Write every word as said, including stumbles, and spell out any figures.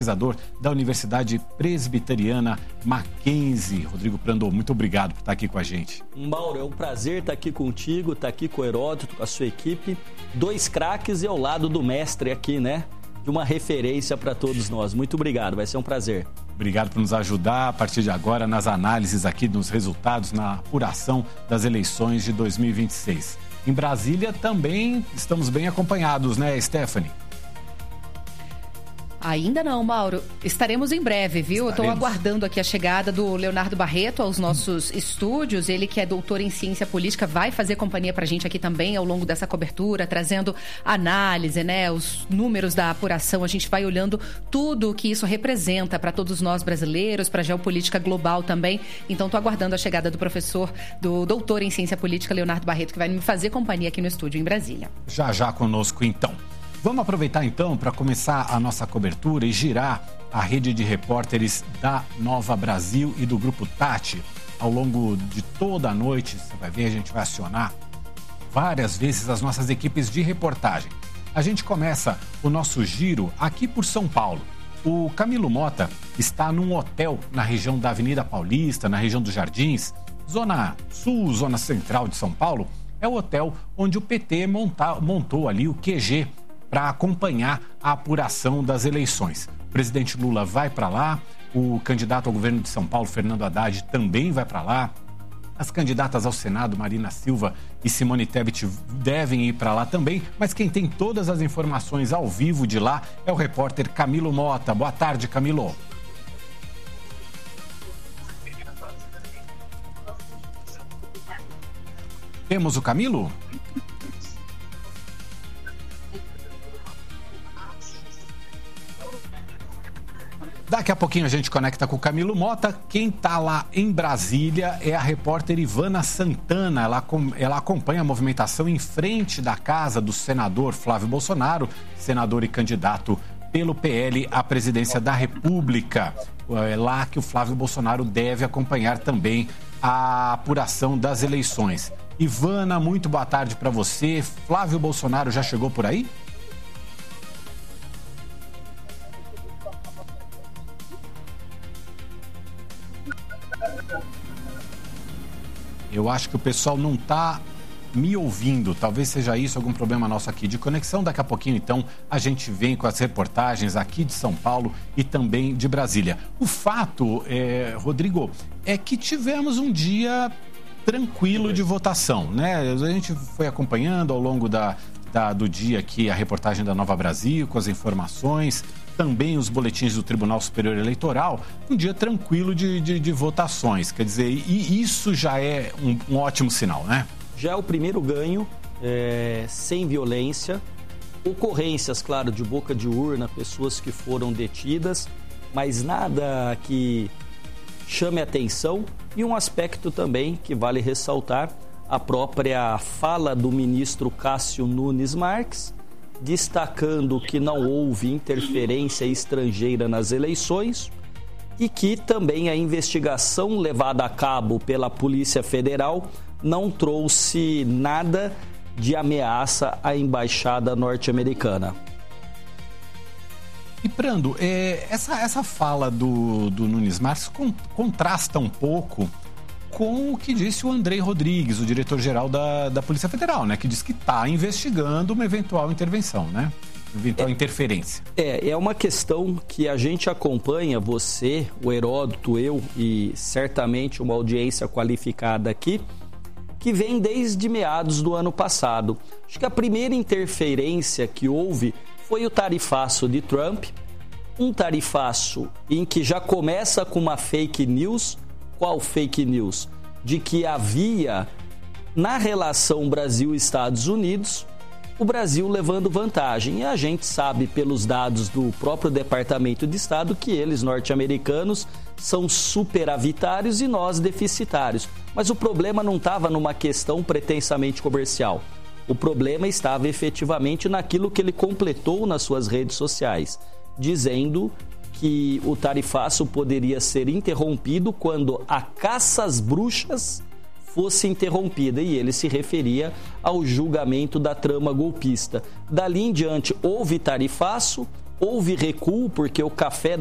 pesquisador da Universidade Presbiteriana Mackenzie. Rodrigo Prandô, muito obrigado por estar aqui com a gente. Mauro, é um prazer estar aqui contigo, estar aqui com o Heródoto, com a sua equipe. Dois craques e ao lado do mestre aqui, né? De uma referência para todos nós. Muito obrigado, vai ser um prazer. Obrigado por nos ajudar a partir de agora nas análises aqui dos resultados na apuração das eleições de dois mil e vinte e seis. Em Brasília também estamos bem acompanhados, né, Stephanie? Ainda não, Mauro. Estaremos em breve, viu? Estaremos. Eu estou aguardando aqui a chegada do Leonardo Barreto aos nossos hum. estúdios. Ele que é doutor em ciência política, vai fazer companhia pra gente aqui também ao longo dessa cobertura, trazendo análise, né? Os números da apuração. A gente vai olhando tudo o que isso representa para todos nós brasileiros, para a geopolítica global também. Então, estou aguardando a chegada do professor, do doutor em ciência política, Leonardo Barreto, que vai me fazer companhia aqui no estúdio em Brasília. Já, já conosco, então. Vamos aproveitar, então, para começar a nossa cobertura e girar a rede de repórteres da Nova Brasil e do Grupo Tati. Ao longo de toda a noite, você vai ver, a gente vai acionar várias vezes as nossas equipes de reportagem. A gente começa o nosso giro aqui por São Paulo. O Camilo Mota está num hotel na região da Avenida Paulista, na região dos Jardins, zona sul, zona central de São Paulo. É o hotel onde o P T monta, montou ali o Q G para acompanhar a apuração das eleições. O presidente Lula vai para lá, o candidato ao governo de São Paulo, Fernando Haddad, também vai para lá. As candidatas ao Senado, Marina Silva e Simone Tebet, devem ir para lá também, mas quem tem todas as informações ao vivo de lá é o repórter Camilo Mota. Boa tarde, Camilo. Temos o Camilo? Daqui a pouquinho a gente conecta com o Camilo Mota. Quem está lá em Brasília é a repórter Ivana Santana. Ela, ela acompanha a movimentação em frente da casa do senador Flávio Bolsonaro, senador e candidato pelo P L à presidência da República. É lá que o Flávio Bolsonaro deve acompanhar também a apuração das eleições. Ivana, muito boa tarde para você. Flávio Bolsonaro já chegou por aí? Eu acho que o pessoal não está me ouvindo. Talvez seja isso, algum problema nosso aqui de conexão. Daqui a pouquinho, então, a gente vem com as reportagens aqui de São Paulo e também de Brasília. O fato, é, Rodrigo, é que tivemos um dia tranquilo de votação, né? A gente foi acompanhando ao longo da, da, do dia aqui a reportagem da Nova Brasil, com as informações, também os boletins do Tribunal Superior Eleitoral, um dia tranquilo de, de, de votações. Quer dizer, e isso já é um, um ótimo sinal, né? Já é o primeiro ganho, é, sem violência, ocorrências, claro, de boca de urna, pessoas que foram detidas, mas nada que chame atenção. E um aspecto também que vale ressaltar, a própria fala do ministro Cássio Nunes Marques, destacando que não houve interferência estrangeira nas eleições e que também a investigação levada a cabo pela Polícia Federal não trouxe nada de ameaça à embaixada norte-americana. E, Prando, é, essa, essa fala do, do Nunes Marques con, contrasta um pouco com o que disse o Andrei Rodrigues, o diretor-geral da, da Polícia Federal, né? Que diz que está investigando uma eventual intervenção, né? Eventual é, interferência. É, é uma questão que a gente acompanha, você, o Heródoto, eu e certamente uma audiência qualificada aqui, que vem desde meados do ano passado. Acho que a primeira interferência que houve foi o tarifaço de Trump, um tarifaço em que já começa com uma fake news. Qual fake news? De que havia, na relação Brasil-Estados Unidos, o Brasil levando vantagem. E a gente sabe, pelos dados do próprio Departamento de Estado, que eles, norte-americanos, são superavitários e nós deficitários. Mas o problema não estava numa questão pretensamente comercial. O problema estava efetivamente naquilo que ele completou nas suas redes sociais, dizendo que o tarifaço poderia ser interrompido quando a caça às bruxas fosse interrompida, e ele se referia ao julgamento da trama golpista. Dali em diante houve tarifaço, houve recuo, porque o café